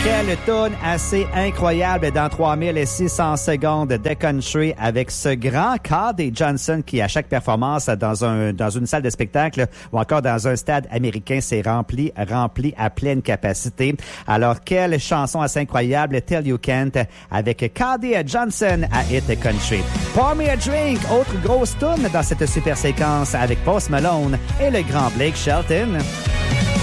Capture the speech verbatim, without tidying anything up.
Quelle tourne assez incroyable dans trois mille six cents secondes de country avec ce grand K D Johnson qui, à chaque performance dans un dans une salle de spectacle ou encore dans un stade américain, s'est rempli, rempli à pleine capacité. Alors, quelle chanson assez incroyable, Tell You Can't, avec K D Johnson à Hit Country. Pour Me a Drink, autre grosse tourne dans cette super séquence avec Post Malone et le grand Blake Shelton.